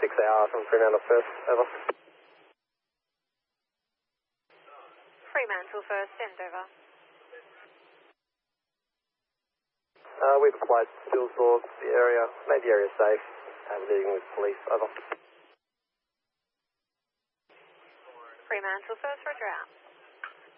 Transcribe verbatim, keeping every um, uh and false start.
six A R from Fremantle First, over. Fremantle First, send over. Uh, we've applied still source the area, made the area safe, have a meeting with police, over. Fremantle First, roger out.